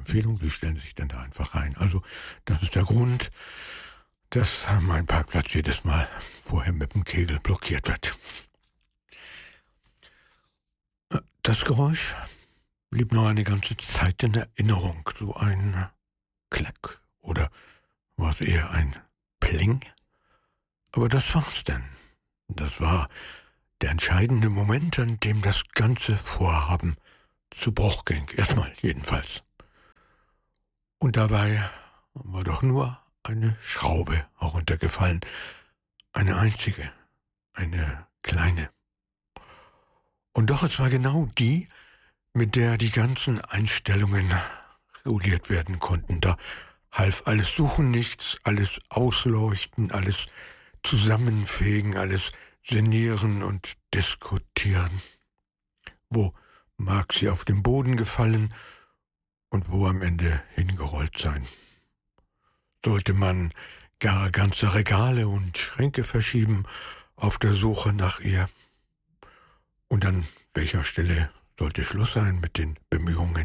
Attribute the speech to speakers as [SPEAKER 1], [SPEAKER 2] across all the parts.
[SPEAKER 1] Empfehlung, Sie stellen sich dann da einfach rein. Also das ist der Grund, dass mein Parkplatz jedes Mal vorher mit dem Kegel blockiert wird. Das Geräusch blieb noch eine ganze Zeit in Erinnerung. So ein Klack oder war es eher ein Pling? Aber das war's denn. Das war der entscheidende Moment, an dem das ganze Vorhaben zu Bruch ging. Erstmal jedenfalls. Und dabei war doch nur eine Schraube heruntergefallen. Eine einzige, eine kleine. Und doch es war genau die, mit der die ganzen Einstellungen reguliert werden konnten. Da half alles Suchen nichts, alles Ausleuchten, alles Zusammenfegen, alles Sinnieren und Diskutieren. Wo mag sie auf den Boden gefallen und wo am Ende hingerollt sein? Sollte man gar ganze Regale und Schränke verschieben auf der Suche nach ihr? Und an welcher Stelle sollte Schluss sein mit den Bemühungen?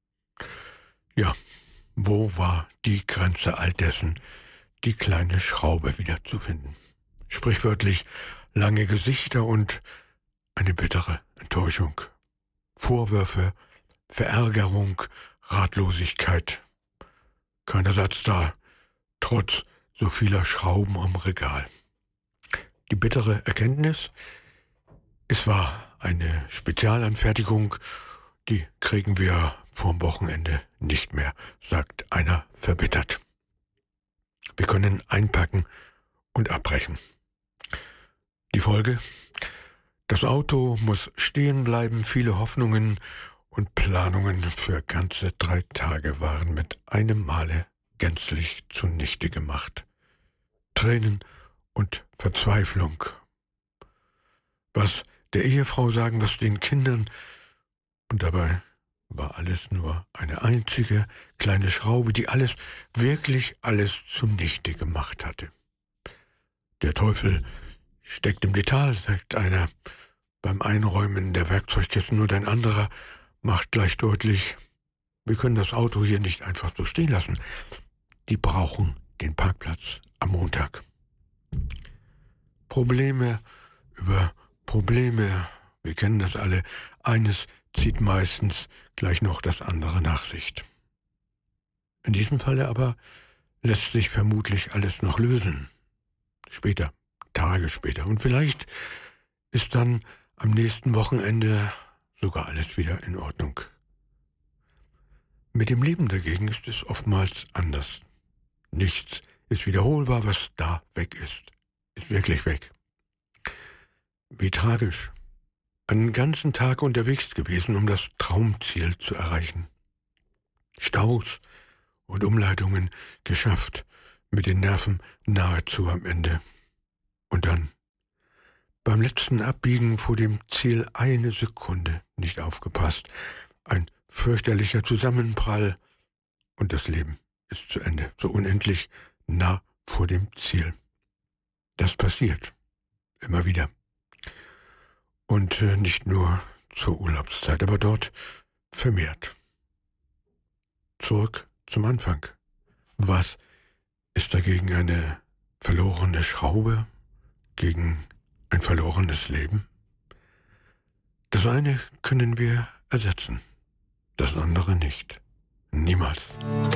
[SPEAKER 1] Ja, wo war die Grenze all dessen, die kleine Schraube wiederzufinden? Sprichwörtlich lange Gesichter und eine bittere Enttäuschung. Vorwürfe, Verärgerung, Ratlosigkeit. Kein Ersatz da, trotz so vieler Schrauben am Regal. Die bittere Erkenntnis: Es war eine Spezialanfertigung, die kriegen wir vorm Wochenende nicht mehr, sagt einer verbittert. Wir können einpacken und abbrechen. Die Folge: Das Auto muss stehen bleiben, viele Hoffnungen und Planungen für ganze 3 Tage waren mit einem Male gänzlich zunichte gemacht. Tränen und Verzweiflung. Was der Ehefrau sagen, was den Kindern, und dabei war alles nur eine einzige kleine Schraube, die alles, wirklich alles zunichte gemacht hatte. Der Teufel steckt im Detail, sagt einer. Beim Einräumen der Werkzeugkisten und ein anderer macht gleich deutlich: Wir können das Auto hier nicht einfach so stehen lassen. Die brauchen den Parkplatz am Montag. Probleme über Probleme, wir kennen das alle. Eines zieht meistens gleich noch das andere nach sich. In diesem Falle aber lässt sich vermutlich alles noch lösen. Später, Tage später. Und vielleicht ist dann am nächsten Wochenende sogar alles wieder in Ordnung. Mit dem Leben dagegen ist es oftmals anders. Nichts ist wiederholbar, was da weg ist wirklich weg. Wie tragisch. Einen ganzen Tag unterwegs gewesen, um das Traumziel zu erreichen. Staus und Umleitungen geschafft, mit den Nerven nahezu am Ende. Und dann, beim letzten Abbiegen vor dem Ziel, eine Sekunde nicht aufgepasst. Ein fürchterlicher Zusammenprall und das Leben ist zu Ende, so unendlich nah vor dem Ziel. Das passiert immer wieder. Und nicht nur zur Urlaubszeit, aber dort vermehrt. Zurück zum Anfang. Was ist dagegen eine verlorene Schraube, gegen ein verlorenes Leben? Das eine können wir ersetzen, das andere nicht. Niemals.